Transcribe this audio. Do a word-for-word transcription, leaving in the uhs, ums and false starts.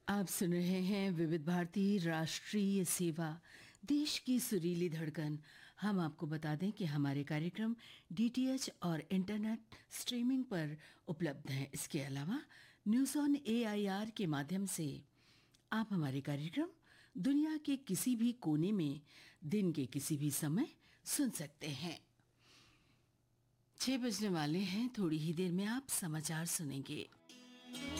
आप सुन रहे हैं विविध भारती राष्ट्रीय सेवा, देश की सुरीली धड़कन। हम आपको बता दें कि हमारे कार्यक्रम डीटीएच और इंटरनेट स्ट्रीमिंग पर उपलब्ध हैं। इसके अलावा न्यूज़ ऑन एआईआर के माध्यम से आप हमारे कार्यक्रम दुनिया के किसी भी कोने में दिन के किसी भी समय सुन सकते हैं। छह बजने वाले हैं, थोड़ी ही देर में आप समाचार सुनेंगे।